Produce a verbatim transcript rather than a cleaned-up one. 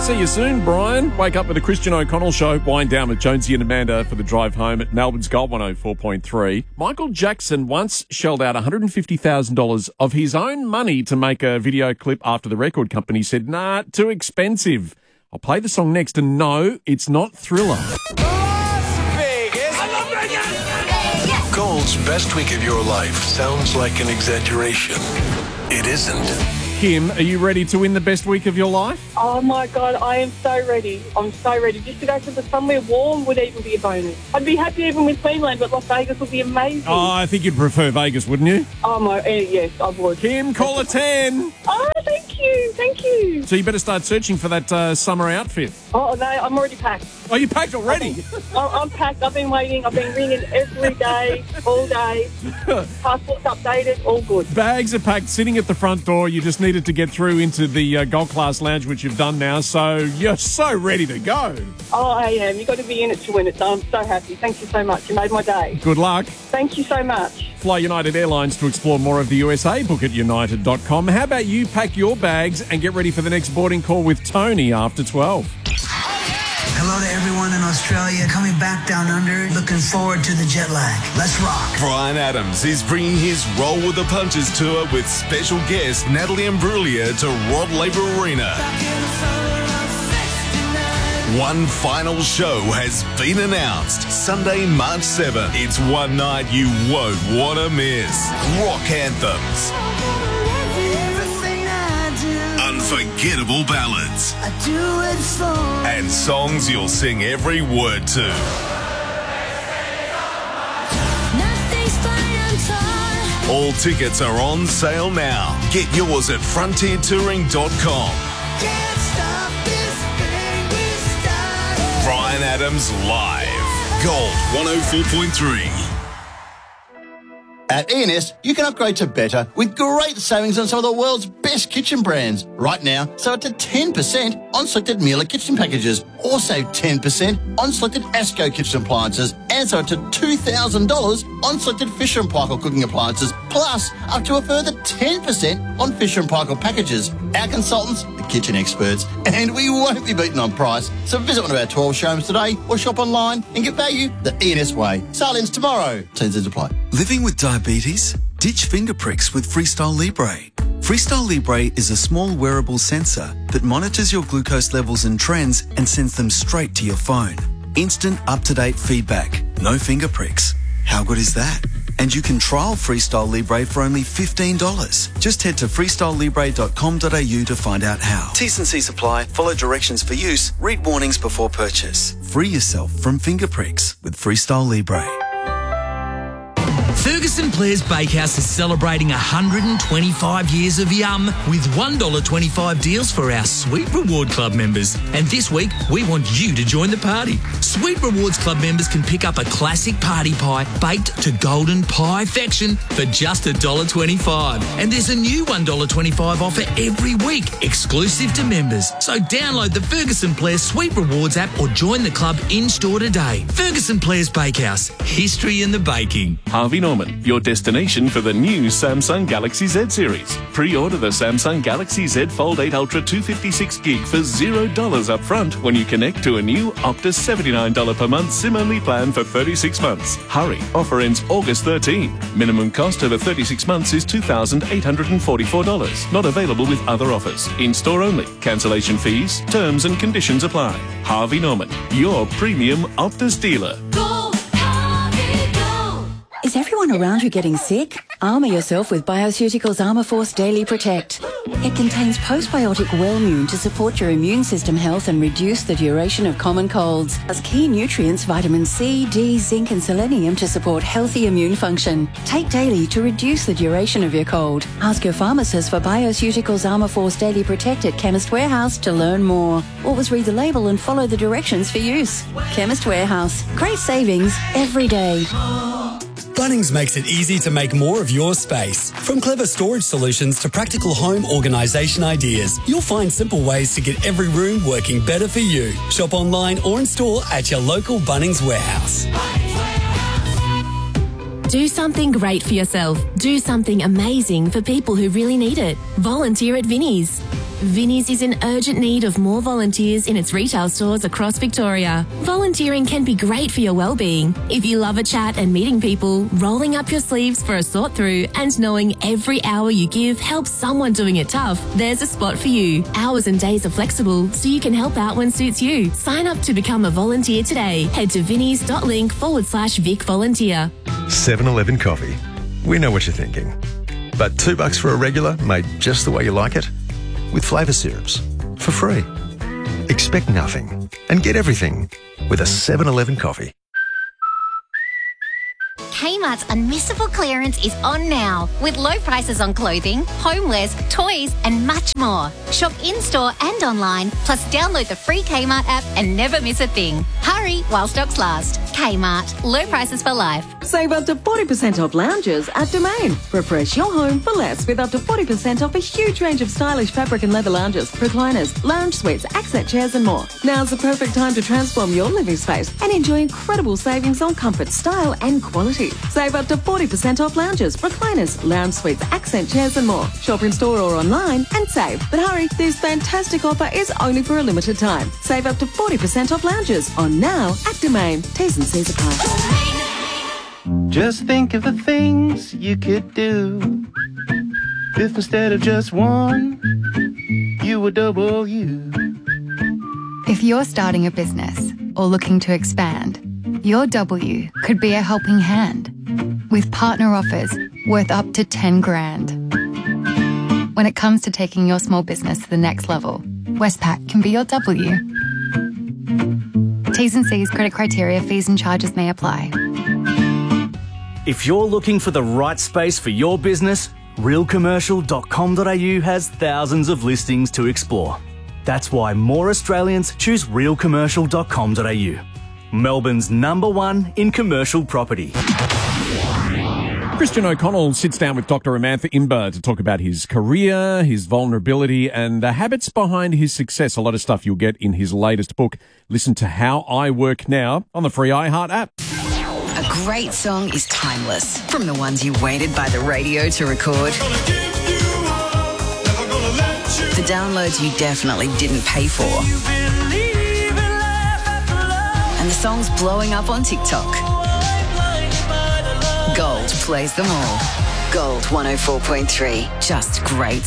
See you soon, Brian. Wake up with the Christian O'Connell Show. Wind down with Jonesy and Amanda for the drive home at Melbourne's Gold one oh four point three. Michael Jackson once shelled out one hundred fifty thousand dollars of his own money to make a video clip after the record company said, nah, too expensive. I'll play the song next, and no, it's not Thriller. Gold's best week of your life sounds like an exaggeration. It isn't. Kim, are you ready to win the best week of your life? Oh my God, I am so ready. I'm so ready. Just to go to the somewhere warm would even be a bonus. I'd be happy even with Queensland, but Las Vegas would be amazing. Oh, I think you'd prefer Vegas, wouldn't you? Oh my, uh, yes, I would. Kim, call a ten. Oh, thank you, thank you. So you better start searching for that uh, summer outfit. Oh no, I'm already packed. Oh, you packed already? I'm, I'm packed. I've been waiting. I've been ringing every day, all day. Passport's updated, all good. Bags are packed, sitting at the front door. You just needed to get through into the uh, Gold Class Lounge, which you've done now. So you're so ready to go. Oh, I am. You've got to be in it to win it. So I'm so happy. Thank you so much. You made my day. Good luck. Thank you so much. Fly United Airlines to explore more of the U S A. Book at united dot com. How about you pack your bags and get ready for the next boarding call with Tony after twelve? Hello to everyone in Australia coming back down under. Looking forward to the jet lag. Let's rock. Bryan Adams is bringing his Roll with the Punches tour with special guest Natalie Imbruglia to Rod Laver Arena. One final show has been announced. Sunday, March seventh. It's one night you won't want to miss. Rock anthems. Unforgettable ballads. I do it for and songs you'll sing every word to. nothing's fine, I'm All tickets are on sale now. Get yours at frontier touring dot com. Can't stop this thing we started. Bryan Adams live. Gold one oh four point three. At E N S, you can upgrade to better with great savings on some of the world's best kitchen brands. Right now, save up to ten percent on selected Miele kitchen packages, or save ten percent on selected Asco kitchen appliances, and save up to two thousand dollars on selected Fisher and Paykel cooking appliances, plus up to a further ten percent on Fisher and Paykel packages. Our consultants, the kitchen experts, and we won't be beaten on price. So visit one of our twelve showrooms today or shop online and get value the E N S way. Sale ends tomorrow. T's and apply. Living with diabetes? Ditch finger pricks with Freestyle Libre. Freestyle Libre is a small wearable sensor that monitors your glucose levels and trends and sends them straight to your phone. Instant, up-to-date feedback. No finger pricks. How good is that? And you can trial Freestyle Libre for only fifteen dollars. Just head to freestyle libre dot com dot a u to find out how. T's and C's apply. Follow directions for use. Read warnings before purchase. Free yourself from finger pricks with Freestyle Libre. Ferguson Blair's Bakehouse is celebrating one hundred twenty-five years of yum with one dollar twenty-five deals for our Sweet Reward Club members. And this week, we want you to join the party. Sweet Rewards Club members can pick up a classic party pie baked to golden pie-fection for just one dollar twenty-five. And there's a new one dollar twenty-five offer every week, exclusive to members. So download the Ferguson Blair Sweet Rewards app or join the club in-store today. Ferguson Blair's Bakehouse, history in the baking. Harvey Norman, your destination for the new Samsung Galaxy Z series. Pre-order the Samsung Galaxy Z Fold eight Ultra two fifty-six gig for zero dollars up front when you connect to a new Optus seventy-nine dollars per month SIM-only plan for thirty-six months. Hurry, offer ends August thirteenth. Minimum cost over thirty-six months is two thousand eight hundred forty-four dollars. Not available with other offers. In-store only. Cancellation fees, terms and conditions apply. Harvey Norman, your premium Optus dealer. Is everyone around you getting sick? Armour yourself with Bioceuticals Armourforce Daily Protect. It contains postbiotic Wellmune to support your immune system health and reduce the duration of common colds. Plus key nutrients vitamin C, D, zinc and selenium to support healthy immune function. Take daily to reduce the duration of your cold. Ask your pharmacist for Bioceuticals Armourforce Daily Protect at Chemist Warehouse to learn more. Always read the label and follow the directions for use. Chemist Warehouse. Great savings every day. Bunnings makes it easy to make more of your space. From clever storage solutions to practical home organisation ideas, you'll find simple ways to get every room working better for you. Shop online or in store at your local Bunnings warehouse. Do something great for yourself. Do something amazing for people who really need it. Volunteer at Vinnie's. Vinnie's is in urgent need of more volunteers in its retail stores across Victoria. Volunteering can be great for your well-being. If you love a chat and meeting people, rolling up your sleeves for a sort through and knowing every hour you give helps someone doing it tough, there's a spot for you. Hours and days are flexible, so you can help out when suits you. Sign up to become a volunteer today. Head to vinnies.link forward slash Vic Volunteer. seven eleven coffee. We know what you're thinking. But two bucks for a regular made just the way you like it? With flavour syrups. For free. Expect nothing and get everything with a seven eleven coffee. Kmart's unmissable clearance is on now with low prices on clothing, homewares, toys and much more. Shop in-store and online, plus download the free Kmart app and never miss a thing. Hurry while stocks last. Kmart. Low prices for life. Save up to forty percent off lounges at Domain. Refresh your home for less with up to forty percent off a huge range of stylish fabric and leather lounges, recliners, lounge suites, accent chairs and more. Now's the perfect time to transform your living space and enjoy incredible savings on comfort, style and quality. Save up to forty percent off lounges, recliners, lounge suites, accent chairs and more. Shop in store or online and save. But hurry, this fantastic offer is only for a limited time. Save up to forty percent off lounges on now at Domain. T's and C's apply. Just think of the things you could do if instead of just one, you were double you. If you're starting a business or looking to expand, your W could be a helping hand with partner offers worth up to ten grand. When it comes to taking your small business to the next level, Westpac can be your W. T's and C's, credit criteria, fees and charges may apply. If you're looking for the right space for your business, real commercial dot com dot a u has thousands of listings to explore. That's why more Australians choose real commercial dot com dot a u. Melbourne's number one in commercial property. Christian O'Connell sits down with Doctor Amantha Imber to talk about his career, his vulnerability, and the habits behind his success. A lot of stuff you'll get in his latest book. Listen to How I Work Now on the free iHeart app. A great song is timeless. From the ones you waited by the radio to record, the downloads you definitely didn't pay for, and the songs blowing up on TikTok. Gold plays them all. Gold one oh four point three. Just great